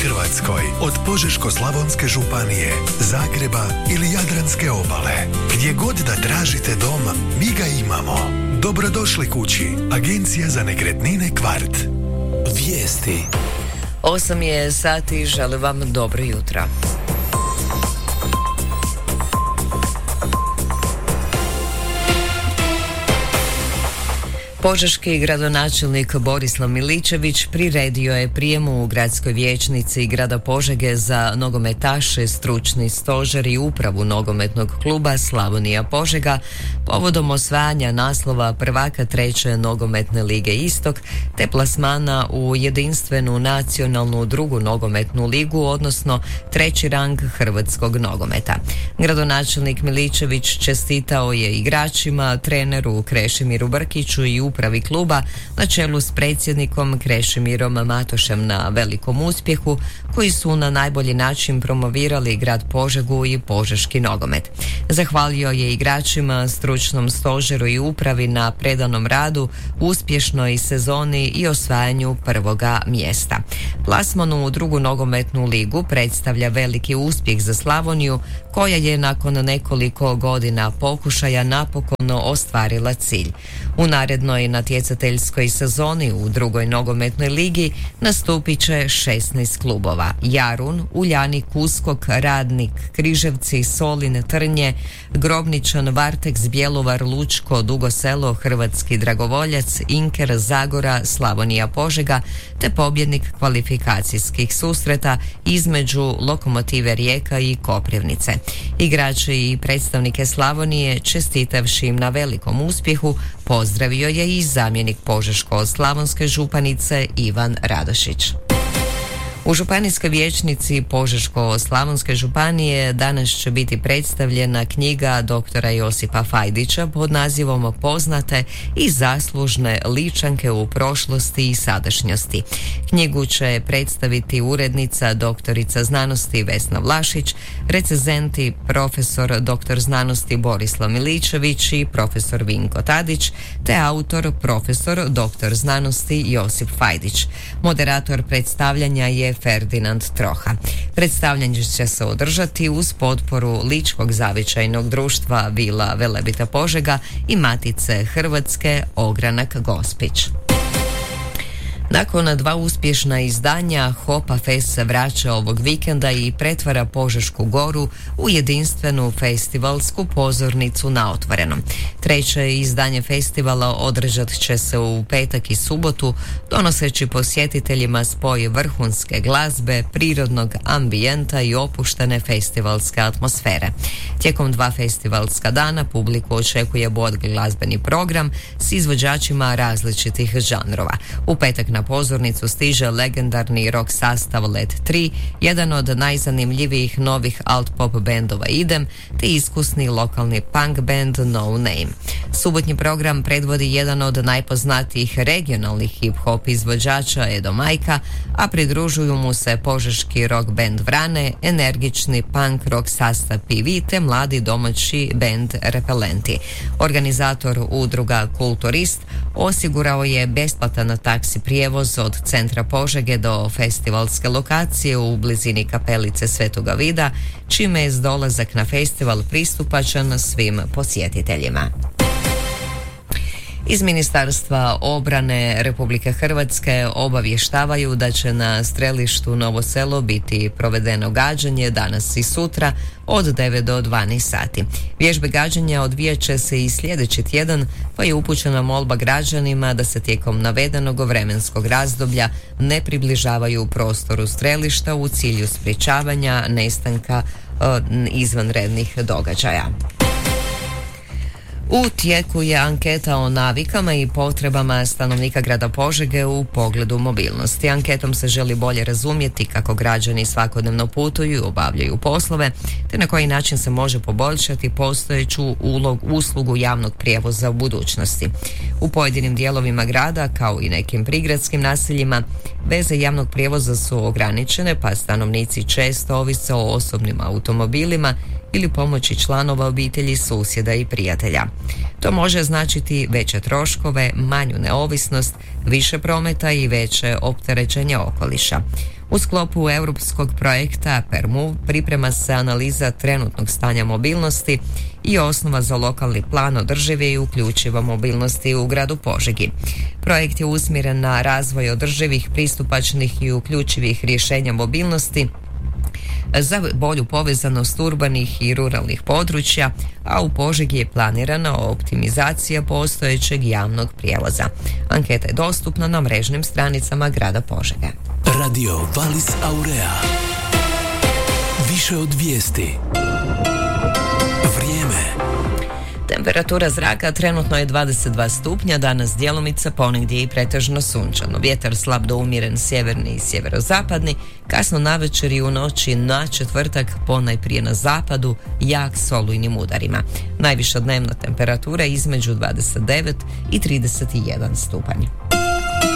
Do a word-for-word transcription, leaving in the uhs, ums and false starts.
Hrvatskoj, od Požeško-slavonske županije, Zagreba ili Jadranske obale. Gdje god da tražite dom, mi ga imamo. Dobrodošli kući. Agencija za nekretnine Kvart. Vijesti. Osam je sati, želim vam dobro jutro. Požeški gradonačelnik Borislav Miličević priredio je prijem u gradskoj vijećnici grada Požege za nogometaše, stručni stožer i upravu nogometnog kluba Slavonija Požega povodom osvajanja naslova prvaka treće nogometne lige Istok te plasmana u jedinstvenu nacionalnu drugu nogometnu ligu, odnosno treći rang hrvatskog nogometa. Gradonačelnik Miličević čestitao je igračima, treneru Krešimiru Brkiću i upravi kluba na čelu s predsjednikom Krešimirom Matošem na velikom uspjehu koji su na najbolji način promovirali grad Požegu i požeški nogomet. Zahvalio je igračima, stručnom stožeru i upravi na predanom radu, uspješnoj sezoni i osvajanju prvoga mjesta. Plasman u drugu nogometnu ligu predstavlja veliki uspjeh za Slavoniju, koja je nakon nekoliko godina pokušaja napokon ostvarila cilj. U narednoj natjecateljskoj sezoni u drugoj nogometnoj ligi nastupit će šesnaest klubova: Jarun, Uljanik, Uskok, Radnik, Križevci, Solin, Trnje, Grobničan, Varteks, Bjelovar, Lučko, Dugo Selo, Hrvatski Dragovoljac, Inker, Zagora, Slavonija Požega te pobjednik kvalifikacijskih susreta između Lokomotive Rijeka i Koprivnice. Igrači i predstavnike Slavonije, čestitavši im na velikom uspjehu, pozdravio je i zamjenik Požeško-slavonske županice Ivan Radošić. U županijskoj vijećnici Požeško-slavonske županije danas će biti predstavljena knjiga doktora Josipa Fajdića pod nazivom Poznate i zaslužne ličanke u prošlosti i sadašnjosti. Knjigu će predstaviti urednica doktorica znanosti Vesna Vlašić, recenzenti profesor doktor znanosti Borislav Miličević i profesor Vinko Tadić, te autor profesor doktor znanosti Josip Fajdić. Moderator predstavljanja je Ferdinand Troha. Predstavljanje će se održati uz potporu Ličkog zavičajnog društva Vila Velebita Požega i Matice Hrvatske Ogranak Gospić. Nakon dva uspješna izdanja, Hopa Fest se vraća ovog vikenda i pretvara Požešku goru u jedinstvenu festivalsku pozornicu na otvorenom. Treće izdanje festivala održat će se u petak i subotu, donoseći posjetiteljima spoj vrhunske glazbe, prirodnog ambijenta i opuštene festivalske atmosfere. Tijekom dva festivalska dana publiku očekuje bogat glazbeni program s izvođačima različitih žanrova. U petak na pozornicu stiže legendarni rock sastav Led tri, jedan od najzanimljivijih novih alt-pop bendova Idem, te iskusni lokalni punk band No Name. Subotnji program predvodi jedan od najpoznatijih regionalnih hip-hop izvođača Edo Majka, a pridružuju mu se požeški rock band Vrane, energični punk rock sastav P V te mladi domaći band Repelenti. Organizator udruga Kulturist osigurao je besplatan taksi prijevoz od centra Požege do festivalske lokacije u blizini kapelice Svetoga Vida, čime je dolazak na festival pristupačan svim posjetiteljima. Iz Ministarstva obrane Republike Hrvatske obavještavaju da će na strelištu Novo Selo biti provedeno gađanje danas i sutra od devet do dvanaest sati. Vježbe gađanja odvijat će se i sljedeći tjedan, pa je upućena molba građanima da se tijekom navedenog vremenskog razdoblja ne približavaju prostoru strelišta u cilju sprječavanja nestanka e, izvanrednih događaja. U tijeku je anketa o navikama i potrebama stanovnika grada Požege u pogledu mobilnosti. Anketom se želi bolje razumjeti kako građani svakodnevno putuju i obavljaju poslove, te na koji način se može poboljšati postojeću ulog, uslugu javnog prijevoza u budućnosti. U pojedinim dijelovima grada, kao i nekim prigradskim naseljima, veze javnog prijevoza su ograničene, pa stanovnici često ovise o osobnim automobilima ili pomoći članova obitelji, susjeda i prijatelja. To može značiti veće troškove, manju neovisnost, više prometa i veće opterećenje okoliša. U sklopu europskog projekta PERMOVE priprema se analiza trenutnog stanja mobilnosti i osnova za lokalni plan održive i uključive mobilnosti u gradu Požegi. Projekt je usmjeren na razvoj održivih, pristupačnih i uključivih rješenja mobilnosti za bolju povezanost urbanih i ruralnih područja, a u Požegi je planirana optimizacija postojećeg javnog prijevoza. Anketa je dostupna na mrežnim stranicama grada Požege. Radio Valis Aurea. Više od vijesti. Vrijeme. Temperatura zraka trenutno je dvadeset dva stupnja, danas djelomica, ponegdje i pretežno sunčano. Vjetar slab do umjeren sjeverni i sjeverozapadni, kasno navečer i u noći na četvrtak ponajprije na zapadu, jak s olujnim udarima. Najviša dnevna temperatura između dvadeset devet i trideset jedan stupanj.